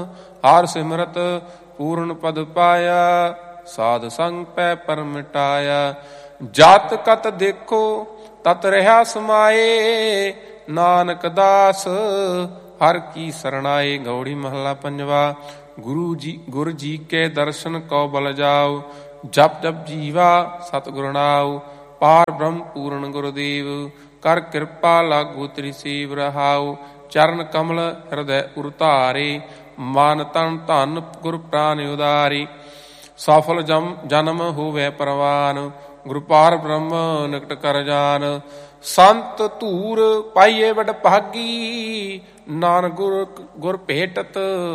ਹਰ ਸਿਮਰਤ ਪੂਰਨ ਪਦ ਪਾਇਆ, ਸਾਧ ਸੰਗ ਪੈ ਪਰ ਮਿਟਾਇਆ। ਜਤ ਕਤ ਦੇਖੋ ਤਤ ਰਹਾ ਸਮਾਏ, ਨਾਨਕ ਦਾਸ ਹਰ ਕੀ ਸਰਣਾਏ। ਗੌੜੀ ਮਹੱਲਾ ਪੰਜਵਾ। ਗੁਰ ਜੀ ਕੇ ਦਰਸ਼ਨ ਕਉ ਬਲ ਜਾਉ, ਜਪ ਜਪ ਜੀਵਾ ਸਤਿਗੁਰ ਨਾਉ। ਪਾਰ ਬ੍ਰਹਮ ਪੂਰਨ ਗੁਰਦੇਵ, ਕਰ ਕਿਰਪਾ ਲਾਗੂ ਤ੍ਰਿਸੀਵ ਰਹਾਉ। ਚਰਨ ਕਮਲ ਹਿਰਦੈ ਉਰ ਧਾਰੇ, ਮਨ ਤਨ ਧਨ ਗੁਰ ਪ੍ਰਾਨ ਉਦਾਰੀ। ਸਫਲ ਜਨਮ ਹੋਵੇ ਪ੍ਰਵਾਨ, ਗੁਰ ਪਾਰ ਬ੍ਰਹਮ ਨਿਕਟ ਕਰ ਜਾਨ। ਸੰਤ ਧੂਰ ਪਾਈਏ ਵਡ ਭਾਗੀ, ਨਾਨਕ ਗੁਰ ਭੇਟਤ